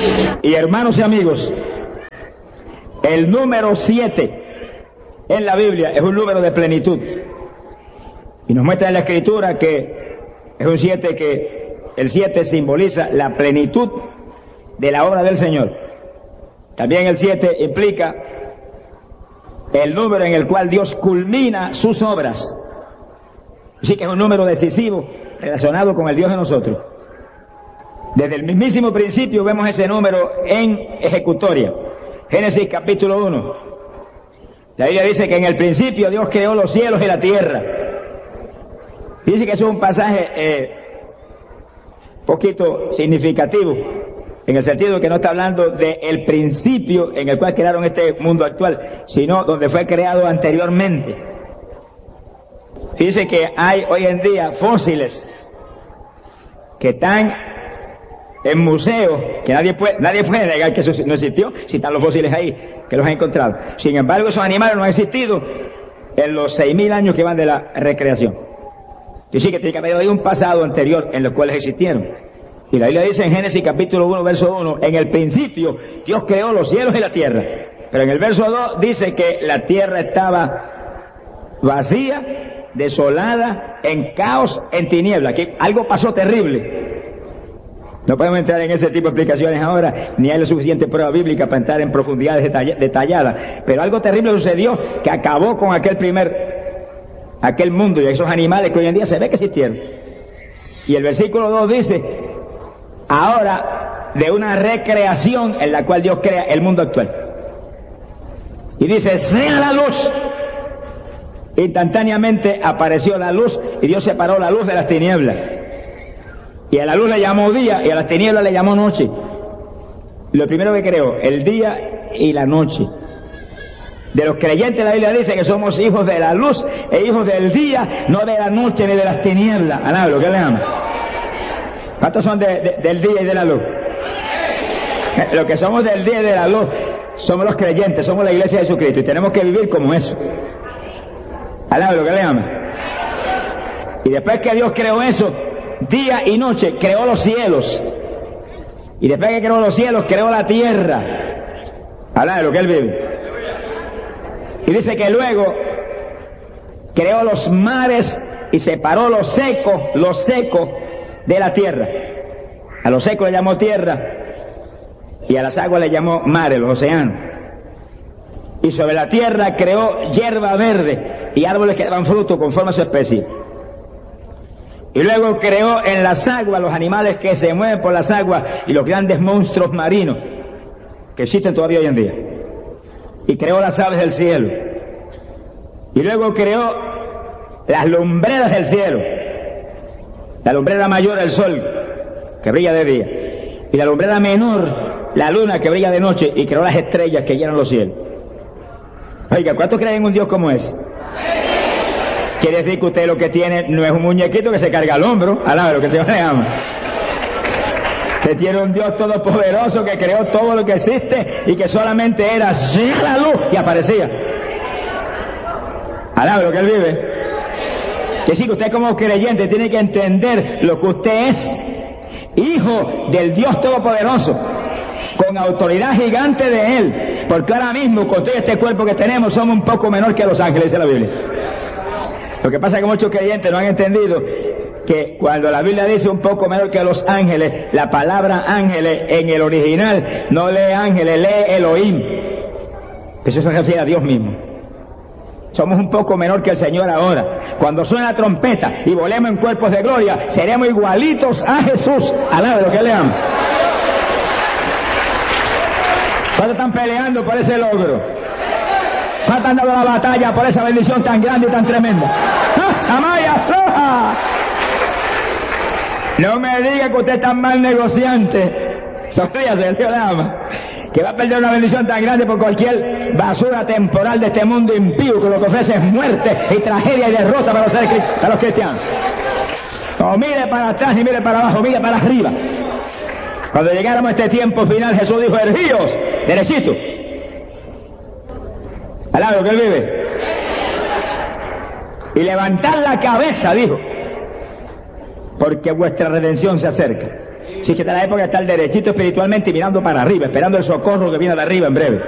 Y hermanos y amigos, el número 7 en la Biblia es un número de plenitud. Y nos muestra en la Escritura que es un 7 que el 7 simboliza la plenitud de la obra del Señor. También el 7 implica el número en el cual Dios culmina sus obras. Así que es un número decisivo relacionado con el Dios de nosotros. Desde el mismísimo principio vemos ese número en ejecutoria. Génesis capítulo 1. La Biblia dice que en el principio Dios creó los cielos y la tierra. Dice que eso es un pasaje poquito significativo, en el sentido que no está hablando del principio en el cual crearon este mundo actual, sino donde fue creado anteriormente. Dice que hay hoy en día fósiles que están en museos, que nadie puede negar que eso no existió, si están los fósiles ahí, que los han encontrado. Sin embargo, esos animales no han existido en los 6.000 años que van de la recreación. Dice que tiene que haber un pasado anterior en los cuales existieron. Y la Biblia dice en Génesis capítulo 1, verso 1, en el principio Dios creó los cielos y la tierra. Pero en el verso 2 dice que la tierra estaba vacía, desolada, en caos, en tiniebla, que algo pasó terrible. No podemos entrar en ese tipo de explicaciones ahora, ni hay la suficiente prueba bíblica para entrar en profundidades detalladas. Pero algo terrible sucedió que acabó con aquel mundo y esos animales que hoy en día se ve que existieron. Y el versículo 2 dice, ahora de una recreación en la cual Dios crea el mundo actual. Y dice, sea la luz. Instantáneamente apareció la luz y Dios separó la luz de las tinieblas. Y a la luz le llamó día y a las tinieblas le llamó noche. Lo primero que creó, el día y la noche. De los creyentes la Biblia dice que somos hijos de la luz e hijos del día, no de la noche ni de las tinieblas. ¿Alá lo que le llaman? ¿Cuántos son del día y de la luz? Los que somos del día y de la luz somos los creyentes, somos la iglesia de Jesucristo y tenemos que vivir como eso. ¿Alá lo que le llaman? Y después que Dios creó eso, día y noche, creó los cielos. Y después que creó los cielos, creó la tierra. ¿Alá lo que él vive? Y dice que luego creó los mares y separó lo seco de la tierra. A lo seco le llamó tierra y a las aguas le llamó mares, los océanos. Y sobre la tierra creó hierba verde y árboles que daban fruto conforme a su especie. Y luego creó en las aguas los animales que se mueven por las aguas y los grandes monstruos marinos que existen todavía hoy en día. Y creó las aves del cielo. Y luego creó las lumbreras del cielo. La lumbrera mayor, el sol, que brilla de día. Y la lumbrera menor, la luna, que brilla de noche. Y creó las estrellas que llenan los cielos. Oiga, ¿cuántos creen en un Dios como ese? Quiere decir que usted lo que tiene no es un muñequito que se carga al hombro, alaba lo que se llama. Usted tiene un Dios todopoderoso que creó todo lo que existe y que solamente era así la luz y aparecía. Alaba lo que él vive. Que decir que usted como creyente tiene que entender lo que usted es, hijo del Dios todopoderoso, con autoridad gigante de él, porque ahora mismo con todo este cuerpo que tenemos somos un poco menor que los ángeles, dice la Biblia. Lo que pasa es que muchos creyentes no han entendido que cuando la Biblia dice un poco menor que los ángeles, la palabra ángeles en el original no lee ángeles, lee Elohim. Eso se refiere a Dios mismo. Somos un poco menor que el Señor ahora. Cuando suena la trompeta y volemos en cuerpos de gloria, seremos igualitos a Jesús. Alaba lo que le amo. ¿Cuántos están peleando por ese logro? ¿Cuántos están dando la batalla por esa bendición tan grande y tan tremenda? ¡Samaya Soja! No me diga que usted es tan mal negociante. Sonríase, el Señor le ama. Que va a perder una bendición tan grande por cualquier basura temporal de este mundo impío que lo que ofrece es muerte y tragedia y derrota para los cristianos. No mire para atrás ni mire para abajo, mire para arriba. Cuando llegáramos a este tiempo final, Jesús dijo, erguíos, derechito. Al lado que él vive. Y levantad la cabeza, dijo, porque vuestra redención se acerca. Si es que está la época de estar derechito espiritualmente y mirando para arriba, esperando el socorro que viene de arriba en breve.